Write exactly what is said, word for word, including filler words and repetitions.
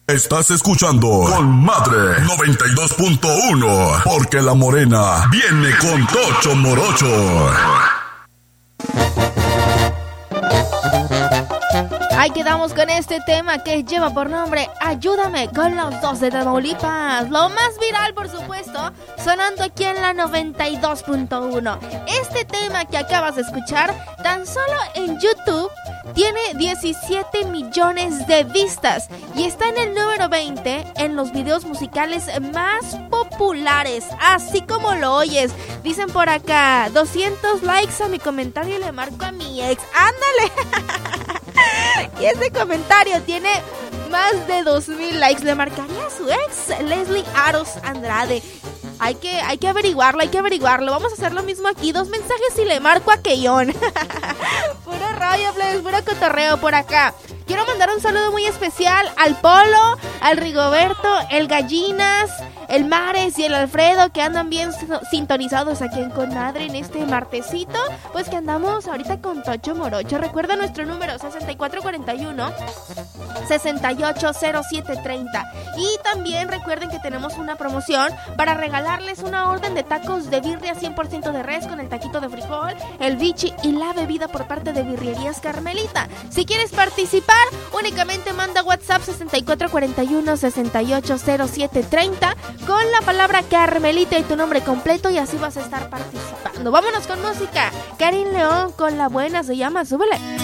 Estás escuchando Con Madre noventa y dos punto uno, porque la morena viene con Tocho Morocho. Ahí quedamos con este tema que lleva por nombre Ayúdame, con los dos de Tamaulipas. Lo más viral, por supuesto, sonando aquí en la noventa y dos punto uno. Este tema que acabas de escuchar, tan solo en YouTube, tiene diecisiete millones de vistas y está en el número veinte en los videos musicales más populares, así como lo oyes. Dicen por acá, doscientos likes a mi comentario y le marco a mi ex. ¡Ándale! Y ese comentario tiene más de dos mil likes. ¿Le marcaría a su ex? Leslie Aros Andrade. Hay que, hay que averiguarlo, hay que averiguarlo. Vamos a hacer lo mismo aquí. Dos mensajes y le marco a Keyón. Puro rollo, plebes, puro cotorreo por acá. Quiero mandar un saludo muy especial al Polo, al Rigoberto, el Gallinas, el Mares y el Alfredo, que andan bien sintonizados aquí en Conmadre en este martesito. Pues que andamos ahorita con Tocho Morocho. Recuerda nuestro número sesenta y cuatro cuarenta y uno, sesenta y ocho cero siete treinta. Y también recuerden que tenemos una promoción para regalarles una orden de tacos de birria cien por ciento de res con el taquito de frijol, el bichi y la bebida por parte de Birrerías Carmelita. Si quieres participar, únicamente manda WhatsApp sesenta y cuatro cuarenta y uno, sesenta y ocho cero siete treinta con la palabra Carmelita y tu nombre completo, y así vas a estar participando. Vámonos con música. Karin León con La Buena se llama, súbele.